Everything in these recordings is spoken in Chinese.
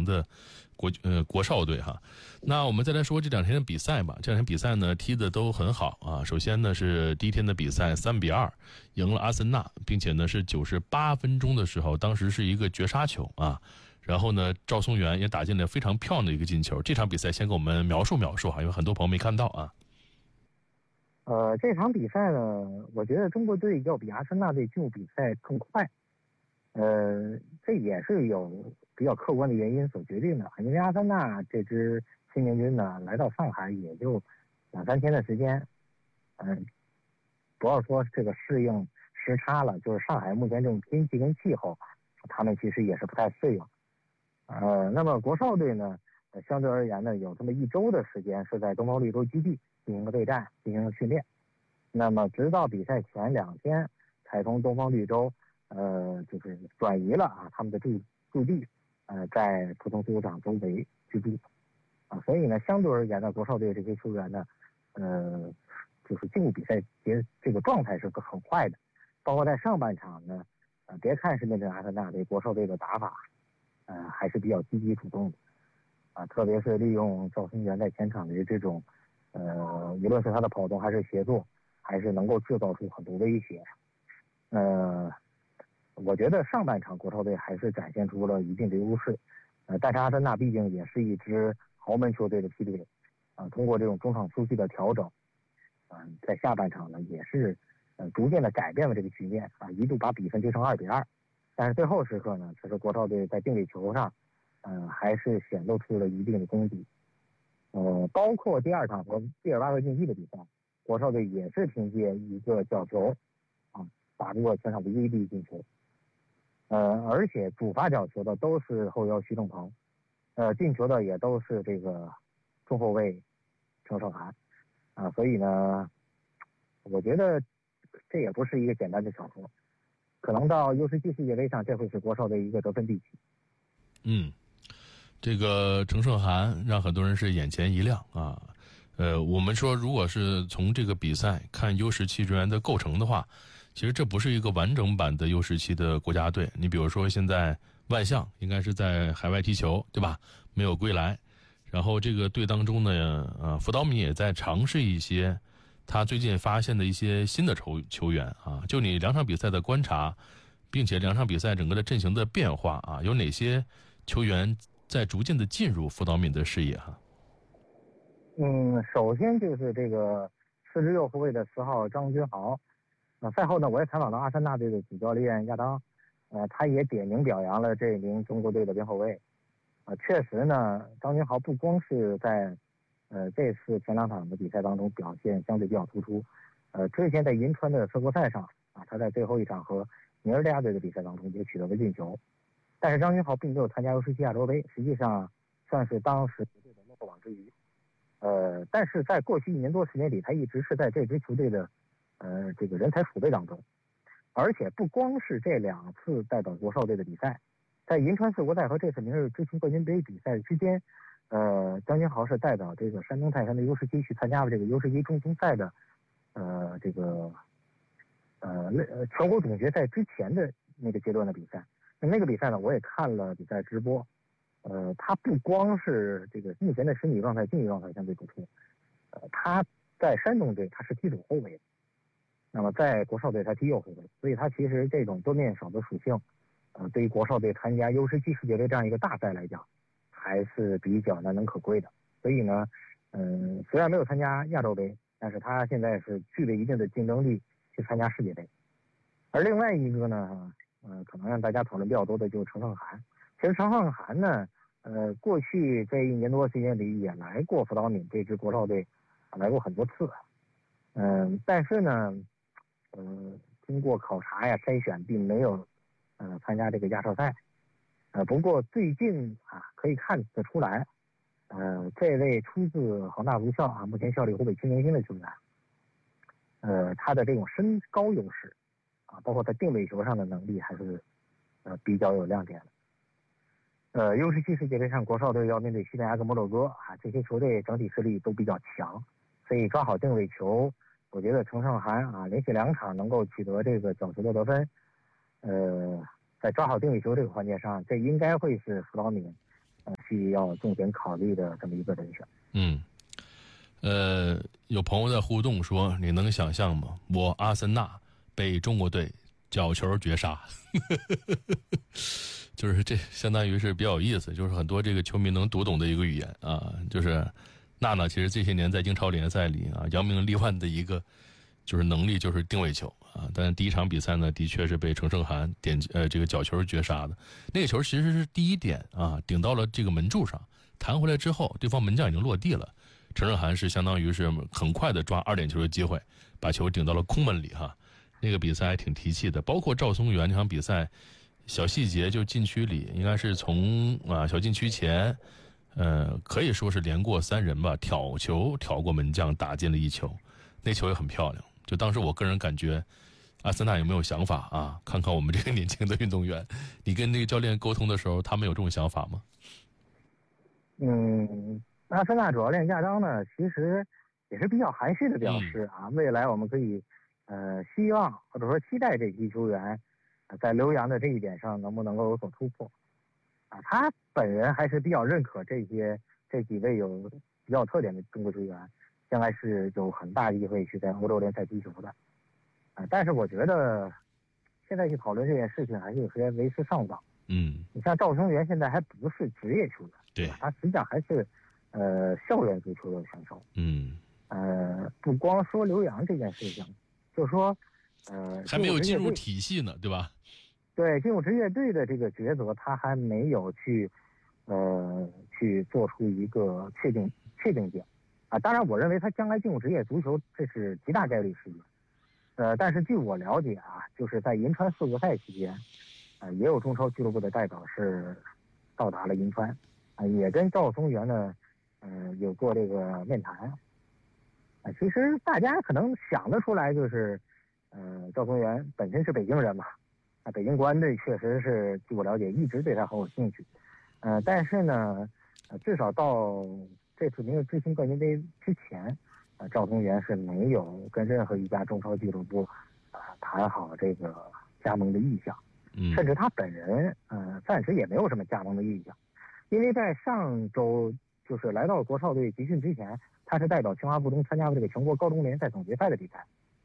的国少队哈。那我们再来说这2天的比赛吧。这2天比赛呢踢得都很好啊。首先呢是第一天的比赛3-2赢了阿森纳，并且呢是98分钟的时候，当时是一个绝杀球啊。然后呢赵松元也打进了非常漂亮的一个进球。这场比赛先给我们描述描述哈，因为很多朋友没看到啊。 这场比赛呢，我觉得中国队要比阿森纳队进入比赛更快。这也是有比较客观的原因所决定的。因为阿森纳这支青年军呢，来到上海也就2-3天的时间，不要说这个适应时差了，就是上海目前这种天气跟气候，他们其实也是不太适应。那么国少队呢，相对而言呢，有这么1周的时间是在东方绿洲基地进行了备战，进行了训练。那么直到比赛前2天才从东方绿洲就是转移了啊他们的驻地，在浦东足球场周围居住啊。所以呢，相对而言呢，国少队这些球员呢，就是进入比赛这个状态是很快的。包括在上半场呢，别看是面对阿森纳队，国少队的打法还是比较积极主动的啊，特别是利用赵松元在前场的这种无论是他的跑动还是协作，还是能够制造出很多威胁。我觉得上半场国超队还是展现出了一定的优势。但是阿森纳毕竟也是一支豪门球队的梯队，通过这种中场休息的调整，在下半场呢也是逐渐的改变了这个局面啊，一度把比分追成2-2。但是最后时刻呢，其实国超队在定位球上，还是显露出了一定的功底。包括第2场和毕尔巴鄂竞技的比赛，国超队也是凭借一个角球打入了全场的唯一进球。而且主罚角球的都是后腰徐正鹏，进球的也都是这个中后卫程胜涵啊。所以呢，我觉得这也不是一个简单的小说，可能到U17世界杯上，这会是国少的一个得分利器。 这个程胜涵让很多人是眼前一亮啊。我们说，如果是从这个比赛看 U17 人员的构成的话，其实这不是一个完整版的 U17 的国家队。你比如说，现在万象应该是在海外踢球，对吧？没有归来。然后这个队当中呢，福岛敏也在尝试一些他最近发现的一些新的球员啊。就你2场比赛的观察，并且2场比赛整个的阵型的变化啊，有哪些球员在逐渐的进入福岛敏的视野哈？ 首先就是这个4支右后卫的10号张君豪。赛后呢，我也采访到阿森纳队的主教练亚当，他也点名表扬了这名中国队的边后卫。确实呢，张君豪不光是在这次前2场的比赛当中表现相对比较突出，之前在银川的社国赛上他在最后一场和尼日利亚队的比赛当中也取得了进球。但是张君豪并没有参加U17亚洲杯，实际上算是当时球队的漏网之鱼。但是在过去1年多时间里，他一直是在这支球队的这个人才储备当中。而且不光是这2次代表国少队的比赛，在银川世国赛和这次明日之星冠军杯比赛之间，张君豪是代表这个山东泰山的 U17去参加了这个 U17中锋赛的这个全国总决赛之前的那个阶段的比赛。那个比赛呢，我也看了比赛直播。他不光是这个目前的身体状态、竞技状态相对不错，他在山东队他是踢左后卫的，那么在国少队他踢右后卫，所以他其实这种多面手的属性，对于国少队参加 U17世界杯这样一个大赛来讲，还是比较难能可贵的。所以呢，虽然没有参加亚洲杯，但是他现在是具备一定的竞争力去参加世界杯。而另外一个呢，可能让大家讨论比较多的就是程胜涵。其实程胜涵呢，过去这1年多时间里也来过福岛敏这支国少队，来过很多次。但是呢，经过考察呀筛选，并没有参加这个亚少赛。不过最近可以看得出来，这位出自恒大足校目前效力湖北青年星的球员，他的这种身高优势包括在定位球上的能力还是比较有亮点的。U17世界杯上，国少队要面对西班牙跟摩洛哥这些球队整体实力都比较强，所以抓好定位球，我觉得程胜涵连续2场能够取得这个角球的得分，在抓好定位球这个环节上，这应该会是福岛敏需要重点考虑的这么一个人选。 有朋友在互动说，你能想象吗？我阿森纳被中国队角球绝杀，就是这相当于是比较有意思，就是很多这个球迷能读懂的一个语言啊。就是娜娜其实这些年在英超联赛里啊，扬名立万的一个就是能力就是定位球啊，但是第一场比赛呢，的确是被程胜涵这个角球绝杀的。那个球其实是第一点啊，顶到了这个门柱上，弹回来之后，对方门将已经落地了。程胜涵是相当于是很快的抓2点球的机会，把球顶到了空门里哈。那个比赛还挺提气的，包括赵松元这场比赛，小细节就禁区里应该是从小禁区前，可以说是连过3人吧，挑球挑过门将，打进了1球，那球也很漂亮。就当时我个人感觉，阿森纳有没有想法啊？看看我们这个年轻的运动员，你跟那个教练沟通的时候，他们有这种想法吗？ 阿森纳主教练亚当呢，其实也是比较含蓄的表示啊，未来我们可以希望或者说期待这批球员在留洋的这一点上能不能够有所突破啊。他本人还是比较认可这几位有比较特点的中国球员，将来是有很大机会去在欧洲联赛踢球的啊。但是我觉得现在去讨论这件事情还是有些为时尚早。你像赵松元现在还不是职业球员， 对， 他实际上还是校园足球的选手。不光说留洋这件事情，就说还没有进入体系呢，对吧？ 对，进入职业队的这个抉择，他还没有去做出一个确定性啊。当然，我认为他将来进入职业足球，这是极大概率事件。但是据我了解啊，就是在银川4个赛期间，也有中超俱乐部的代表是到达了银川，也跟赵松元呢，有过这个面谈。其实大家可能想得出来，就是赵松元本身是北京人嘛，北京国安队确实是据我了解一直对他很有兴趣。但是呢，至少到这次明日之星冠军杯之前，赵松元是没有跟任何一家中超俱乐部谈好这个加盟的意向。甚至他本人暂时也没有什么加盟的意向，因为在上周就是来到国少队集训之前，他是代表清华附中参加了这个全国高中联赛总决赛的比赛。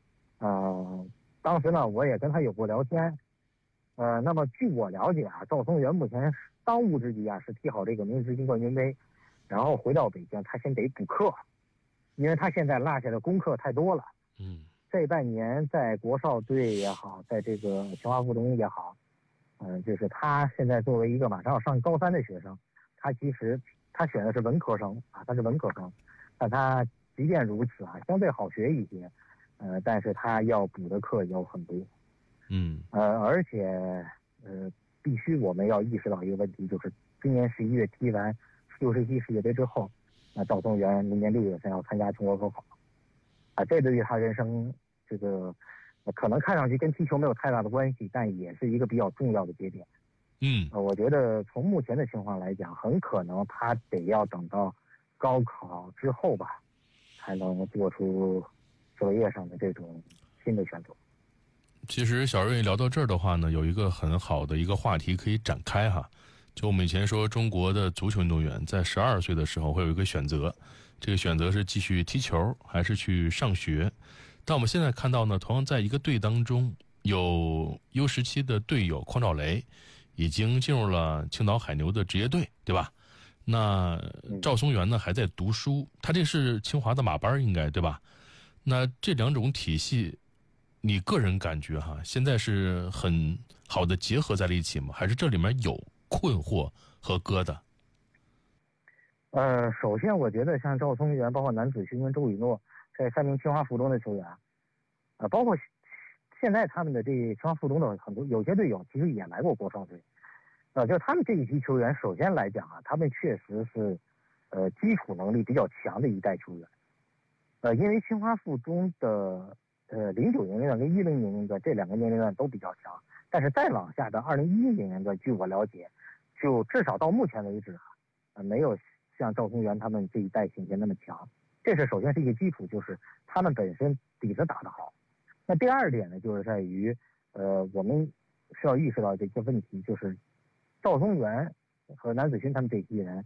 当时呢我也跟他有过聊天。那么据我了解啊，赵松元目前当务之急啊是踢好这个明日之星冠军杯，然后回到北京他先得补课，因为他现在落下的功课太多了。这半年在国少队也好，在这个清华附中也好，就是他现在作为一个马上要上高3的学生，他其实他选的是文科生啊，他是文科生，但他即便如此啊，相对好学一些，但是他要补的课有很多，而且必须我们要意识到一个问题，就是今年11月踢完67世界杯之后，赵松元明年6月份要参加全国高考。这对于他人生这个可能看上去跟踢球没有太大的关系，但也是一个比较重要的节点。我觉得从目前的情况来讲，很可能他得要等到高考之后吧，才能做出择业上的这种新的选择。 其实小瑞聊到这儿的话呢，有一个很好的一个话题可以展开哈。就我们以前说，中国的足球运动员在12岁的时候会有一个选择，这个选择是继续踢球还是去上学。但我们现在看到呢，同样在一个队当中，有 U17的队友匡兆雷已经进入了青岛海牛的职业队，对吧？那赵松元呢还在读书，他这是清华的马班应该，对吧？那这两种体系，你个人感觉哈，现在是很好的结合在了一起吗？还是这里面有困惑和疙瘩？ 首先我觉得像赵松元，包括南子勋跟周雨诺这3名清华附中的球员，包括现在他们的这清华附中的很多有些队友其实也来过国少队，就他们这一批球员，首先来讲啊，他们确实是基础能力比较强的一代球员。因为清华附中的09年龄段跟10年龄段这2个年龄段都比较强，但是再往下的2011年段，据我了解，就至少到目前为止没有像赵松元他们这一代显现那么强。这是首先是一个基础，就是他们本身底子打得好。那第二点呢，就是在于我们需要意识到这个问题，就是赵松元和南子勋他们这批人